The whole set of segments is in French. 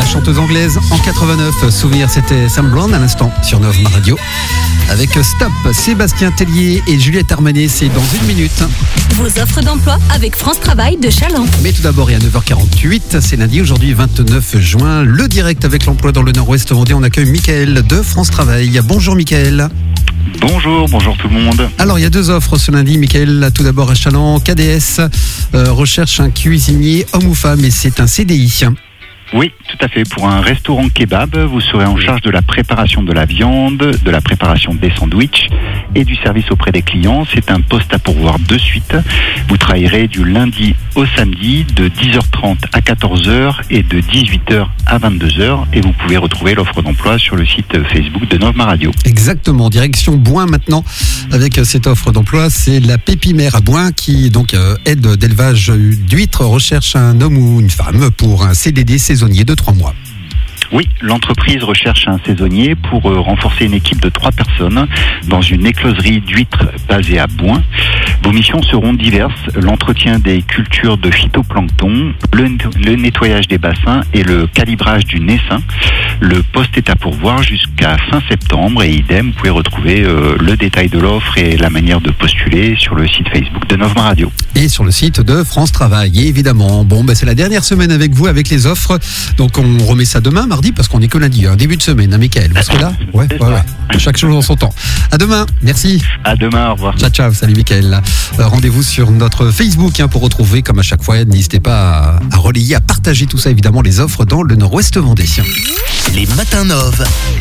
chanteuse anglaise en 89. Souvenir, c'était Sam Brown à l'instant sur Nova Radio. Avec Stop, Sébastien Tellier et Juliette Armanet, c'est dans une minute. Vos offres d'emploi avec France Travail de Chaland. Mais tout d'abord, il y a 9h48, c'est lundi, aujourd'hui 29 juin. Le direct avec l'emploi dans le Nord-Ouest Vendée, on accueille Mickaël de France Travail. Bonjour Mickaël. Bonjour tout le monde. Alors il y a deux offres ce lundi, Mickaël. Tout d'abord à Chaland, KDS recherche un cuisinier homme ou femme et c'est un CDI. Oui, tout à fait. Pour un restaurant kebab, vous serez en charge de la préparation de la viande, de la préparation des sandwichs et du service auprès des clients. C'est un poste à pourvoir de suite. Vous travaillerez du lundi au samedi de 10h30 à 14h et de 18h à 22h. Et vous pouvez retrouver l'offre d'emploi sur le site Facebook de Nova Radio. Exactement, direction Boin maintenant avec cette offre d'emploi. C'est la Pépimère à Boin qui donc aide d'élevage d'huîtres, recherche un homme ou une femme pour un CDD saisonnier de 3 mois. Oui, l'entreprise recherche un saisonnier pour renforcer une équipe de 3 personnes dans une écloserie d'huîtres basée à Boin. Vos missions seront diverses, l'entretien des cultures de phytoplancton, le nettoyage des bassins et le calibrage du naissin. Le poste est à pourvoir jusqu'à fin septembre et idem, vous pouvez retrouver le détail de l'offre et la manière de postuler sur le site Facebook de Nova Radio. Et sur le site de France Travail, et évidemment. Bon, c'est la dernière semaine avec vous, avec les offres. Donc on remet ça demain, mardi, parce qu'on est que lundi, début de semaine, hein, Mickaël. Parce que là, ouais. Chaque chose en son temps. À demain, merci. À demain, au revoir. Ciao, salut Mickaël. Rendez-vous sur notre Facebook pour retrouver, comme à chaque fois, n'hésitez pas à relayer, à partager tout ça, évidemment, les offres dans le Nord-Ouest Vendée. Les matins Nov.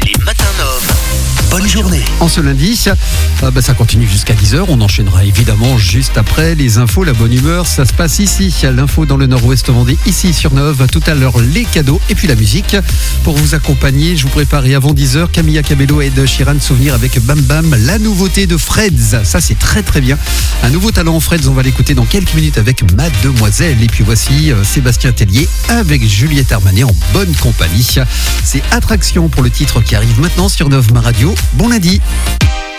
Bonne journée. En ce lundi, ça continue jusqu'à 10h. On enchaînera évidemment juste après les infos, la bonne humeur. Ça se passe ici, l'info dans le Nord-Ouest Vendée, ici sur Nov. Tout à l'heure, les cadeaux et puis la musique. Pour vous accompagner, je vous prépare avant 10h, Camilla Cabello et Ed Sheeran, souvenir avec Bam Bam, la nouveauté de Freds. Ça, c'est très très bien. Un nouveau talent Freds, on va l'écouter dans quelques minutes avec Mademoiselle. Et puis voici Sébastien Tellier avec Juliette Armanet en bonne compagnie. C'est Attraction pour le titre qui arrive maintenant sur Nova Radio. Bon lundi.